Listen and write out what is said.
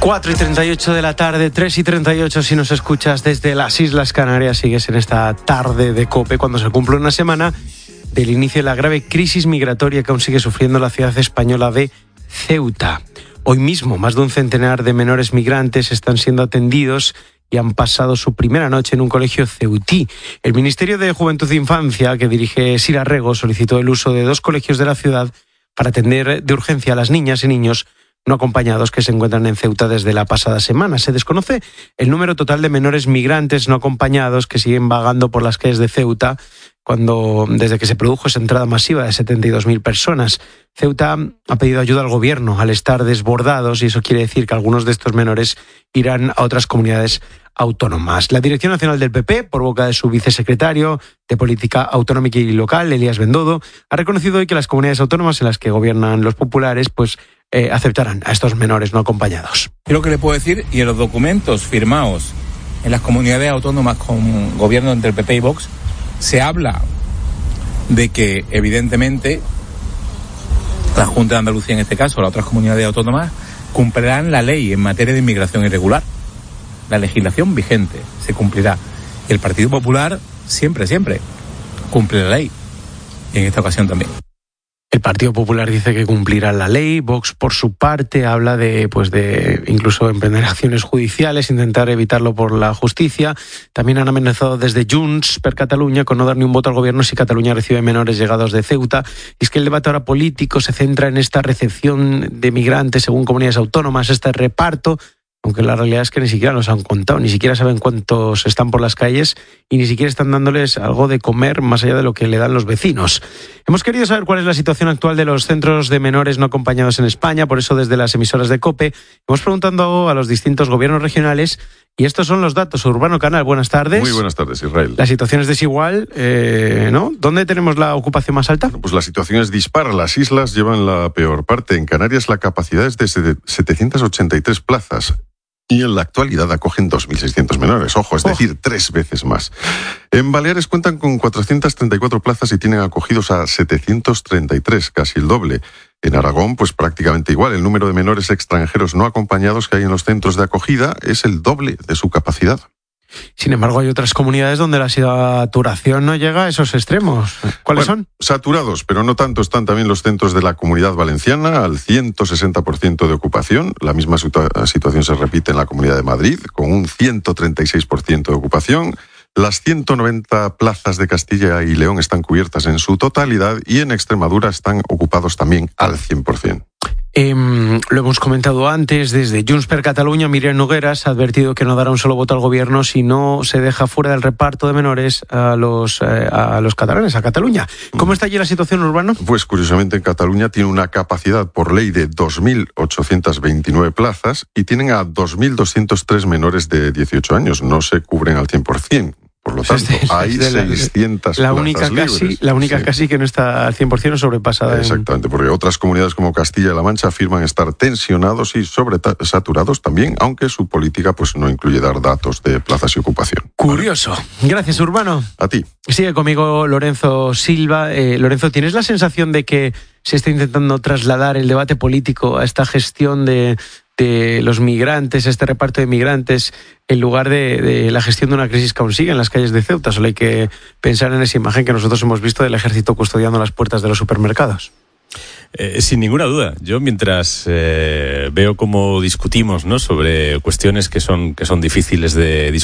4:38 de la tarde, 3:38 si nos escuchas desde las Islas Canarias. Sigues en esta tarde de COPE cuando se cumple una semana del inicio de la grave crisis migratoria que aún sigue sufriendo la ciudad española de Ceuta. Hoy mismo, más de un centenar de menores migrantes están siendo atendidos y han pasado su primera noche en un colegio ceutí. El Ministerio de Juventud e Infancia, que dirige Sira Rego, solicitó el uso de 2 colegios de la ciudad para atender de urgencia a las niñas y niños no acompañados que se encuentran en Ceuta desde la pasada semana. Se desconoce el número total de menores migrantes no acompañados que siguen vagando por las calles de Ceuta desde que se produjo esa entrada masiva de 72.000 personas. Ceuta ha pedido ayuda al gobierno al estar desbordados y eso quiere decir que algunos de estos menores irán a otras comunidades autónomas. La Dirección Nacional del PP, por boca de su vicesecretario de Política Autonómica y Local, Elías Bendodo, ha reconocido hoy que las comunidades autónomas en las que gobiernan los populares aceptarán a estos menores no acompañados. Yo lo que le puedo decir, y en los documentos firmados en las comunidades autónomas con gobierno entre el PP y Vox, se habla de que evidentemente la Junta de Andalucía en este caso, las otras comunidades autónomas, cumplirán la ley en materia de inmigración irregular. La legislación vigente se cumplirá. Y el Partido Popular siempre cumple la ley. Y en esta ocasión también. El Partido Popular dice que cumplirá la ley. Vox, por su parte, habla de incluso emprender acciones judiciales, intentar evitarlo por la justicia. También han amenazado desde Junts per Catalunya con no dar ni un voto al gobierno si Cataluña recibe menores llegados de Ceuta. Y es que el debate ahora político se centra en esta recepción de migrantes según comunidades autónomas, este reparto, aunque la realidad es que ni siquiera nos han contado, ni siquiera saben cuántos están por las calles y ni siquiera están dándoles algo de comer más allá de lo que le dan los vecinos. Hemos querido saber cuál es la situación actual de los centros de menores no acompañados en España, por eso desde las emisoras de COPE hemos preguntado a los distintos gobiernos regionales y estos son los datos. Urbano Canal, buenas tardes. Muy buenas tardes, Israel. La situación es desigual, ¿no? ¿Dónde tenemos la ocupación más alta? Pues la situación es dispar. Las islas llevan la peor parte. En Canarias la capacidad es de 783 plazas. Y en la actualidad acogen 2.600 menores, ojo, es decir, 3 veces más. En Baleares cuentan con 434 plazas y tienen acogidos a 733, casi el doble. En Aragón, pues prácticamente igual. El número de menores extranjeros no acompañados que hay en los centros de acogida es el doble de su capacidad. Sin embargo, hay otras comunidades donde la saturación no llega a esos extremos. ¿Cuáles son? Saturados, pero no tanto están también los centros de la Comunidad Valenciana, al 160% de ocupación. La misma situación se repite en la Comunidad de Madrid, con un 136% de ocupación. Las 190 plazas de Castilla y León están cubiertas en su totalidad y en Extremadura están ocupados también al 100%. Lo hemos comentado antes, desde Junts per Catalunya, Miriam Nogueras ha advertido que no dará un solo voto al gobierno si no se deja fuera del reparto de menores a los catalanes, a Cataluña. ¿Cómo está allí la situación, Urbano? Pues curiosamente en Cataluña tiene una capacidad por ley de 2.829 plazas y tienen a 2.203 menores de 18 años. No se cubren al 100%. Por lo tanto, hay 600 la única plazas libres. La única casi que no está al 100% sobrepasada. Exactamente, porque otras comunidades como Castilla-La Mancha afirman estar tensionados y sobresaturados también, aunque su política pues no incluye dar datos de plazas y ocupación. Curioso. ¿Vale? Gracias, Urbano. A ti. Sigue conmigo Lorenzo Silva. Lorenzo, ¿tienes la sensación de que se está intentando trasladar el debate político a esta gestión de los migrantes, este reparto de migrantes, en lugar de la gestión de una crisis que aún sigue en las calles de Ceuta? Solo hay que pensar en esa imagen que nosotros hemos visto del ejército custodiando las puertas de los supermercados. Sin ninguna duda. Yo mientras veo cómo discutimos, ¿no?, sobre cuestiones que son difíciles de discutir,